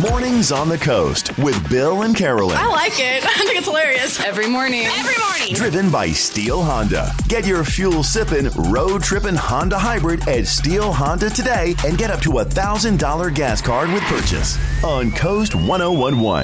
Mornings on the Coast with Bill and Carolyn. I like it. I think it's hilarious. Every morning. Driven by Steel Honda. Get your fuel-sipping, road-tripping Honda hybrid at Steel Honda today and get up to $1,000 gas card with purchase on Coast 1011.